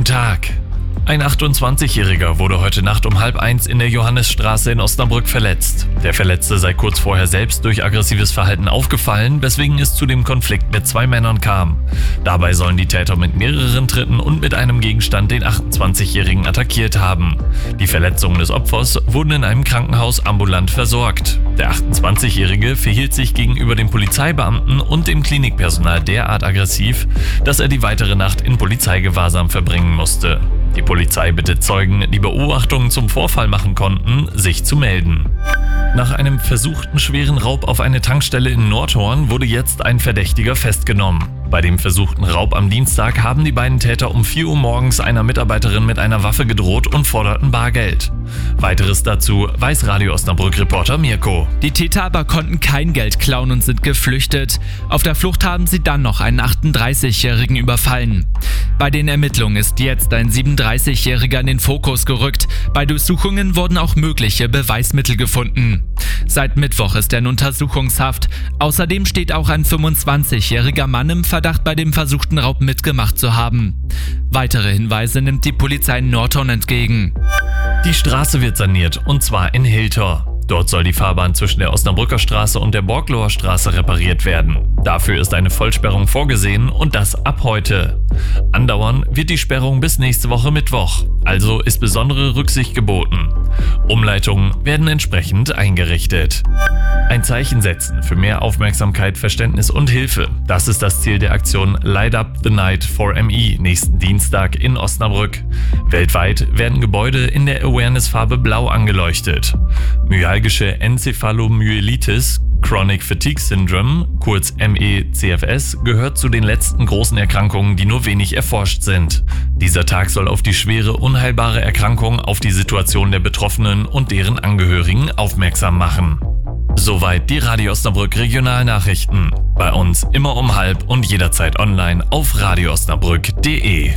Tag. Ein 28-Jähriger wurde heute Nacht um 12:30 in der Johannisstraße in Osnabrück verletzt. Der Verletzte sei kurz vorher selbst durch aggressives Verhalten aufgefallen, weswegen es zu dem Konflikt mit 2 Männern kam. Dabei sollen die Täter mit mehreren Tritten und mit einem Gegenstand den 28-Jährigen attackiert haben. Die Verletzungen des Opfers wurden in einem Krankenhaus ambulant versorgt. Der 28-Jährige verhielt sich gegenüber dem Polizeibeamten und dem Klinikpersonal derart aggressiv, dass er die weitere Nacht in Polizeigewahrsam verbringen musste. Die Polizei bittet Zeugen, die Beobachtungen zum Vorfall machen konnten, sich zu melden. Nach einem versuchten schweren Raub auf eine Tankstelle in Nordhorn wurde jetzt ein Verdächtiger festgenommen. Bei dem versuchten Raub am Dienstag haben die beiden Täter um 4 Uhr morgens einer Mitarbeiterin mit einer Waffe gedroht und forderten Bargeld. Weiteres dazu weiß Radio Osnabrück-Reporter Mirko. Die Täter aber konnten kein Geld klauen und sind geflüchtet. Auf der Flucht haben sie dann noch einen 38-Jährigen überfallen. Bei den Ermittlungen ist jetzt ein 37-Jähriger in den Fokus gerückt. Bei Durchsuchungen wurden auch mögliche Beweismittel gefunden. Seit Mittwoch ist er in Untersuchungshaft. Außerdem steht auch ein 25-jähriger Mann im Verdacht, bei dem versuchten Raub mitgemacht zu haben. Weitere Hinweise nimmt die Polizei in Nordhorn entgegen. Die Straße wird saniert, und zwar in Hiltor. Dort soll die Fahrbahn zwischen der Osnabrücker Straße und der Borgloer Straße repariert werden. Dafür ist eine Vollsperrung vorgesehen und das ab heute. Andauern wird die Sperrung bis nächste Woche Mittwoch, also ist besondere Rücksicht geboten. Umleitungen werden entsprechend eingerichtet. Ein Zeichen setzen für mehr Aufmerksamkeit, Verständnis und Hilfe. Das ist das Ziel der Aktion Light Up the Night for ME nächsten Dienstag in Osnabrück. Weltweit werden Gebäude in der Awareness-Farbe Blau angeleuchtet. Myalgische Enzephalomyelitis, Chronic Fatigue Syndrome, kurz ME/CFS, gehört zu den letzten großen Erkrankungen, die nur wenig erforscht sind. Dieser Tag soll auf die schwere, unheilbare Erkrankung, auf die Situation der Betroffenen und deren Angehörigen aufmerksam machen. Soweit die Radio Osnabrück Regionalnachrichten. Bei uns immer um 12:30 und jederzeit online auf radioosnabrück.de.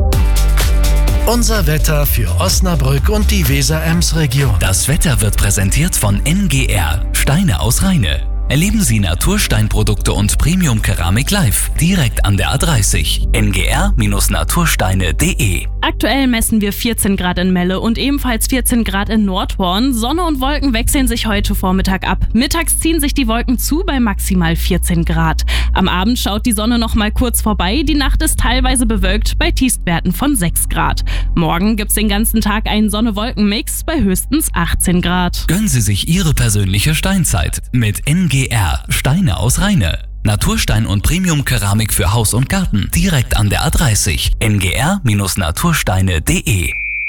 Unser Wetter für Osnabrück und die Weser-Ems-Region. Das Wetter wird präsentiert von NGR, Steine aus Rheine. Erleben Sie Natursteinprodukte und Premium-Keramik live, direkt an der A30. ngr-natursteine.de. Aktuell messen wir 14 Grad in Melle und ebenfalls 14 Grad in Nordhorn. Sonne und Wolken wechseln sich heute Vormittag ab. Mittags ziehen sich die Wolken zu bei maximal 14 Grad. Am Abend schaut die Sonne noch mal kurz vorbei. Die Nacht ist teilweise bewölkt bei Tiefstwerten von 6 Grad. Morgen gibt's den ganzen Tag einen Sonne-Wolken-Mix bei höchstens 18 Grad. Gönnen Sie sich Ihre persönliche Steinzeit mit NGR, Steine aus Rheine. Naturstein und Premium-Keramik für Haus und Garten, direkt an der A30. ngr-natursteine.de.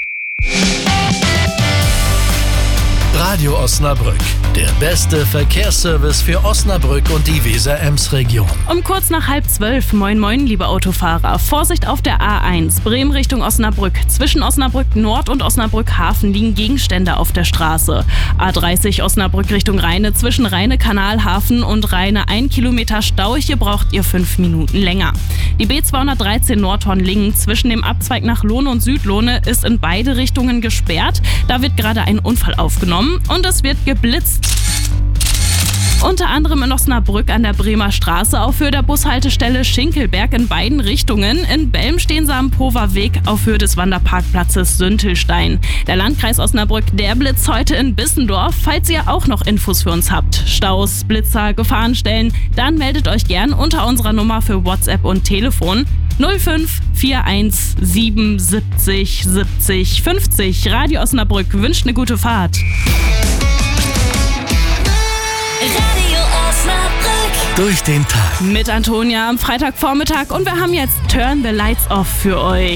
Radio Osnabrück, der beste Verkehrsservice für Osnabrück und die Weser-Ems-Region. Um kurz nach 11:30, moin moin, liebe Autofahrer. Vorsicht auf der A1, Bremen Richtung Osnabrück. Zwischen Osnabrück Nord und Osnabrück Hafen liegen Gegenstände auf der Straße. A30 Osnabrück Richtung Rheine, zwischen Rheine-Kanalhafen und Rheine 1 Kilometer Stau. Hier braucht ihr 5 Minuten länger. Die B213 Nordhorn-Lingen zwischen dem Abzweig nach Lohne und Südlohne ist in beide Richtungen gesperrt. Da wird gerade ein Unfall aufgenommen und es wird geblitzt. Unter anderem in Osnabrück an der Bremer Straße auf Höhe der Bushaltestelle Schinkelberg in beiden Richtungen. In Belm stehen sie am Poverweg auf Höhe des Wanderparkplatzes Süntelstein. Der Landkreis Osnabrück, der blitzt heute in Bissendorf. Falls ihr auch noch Infos für uns habt, Staus, Blitzer, Gefahrenstellen, dann meldet euch gern unter unserer Nummer für WhatsApp und Telefon 05 41 77 70 50. Radio Osnabrück wünscht eine gute Fahrt. Radio Osnabrück. Durch den Tag. Mit Antonia am Freitagvormittag und wir haben jetzt Turn the Lights Off für euch.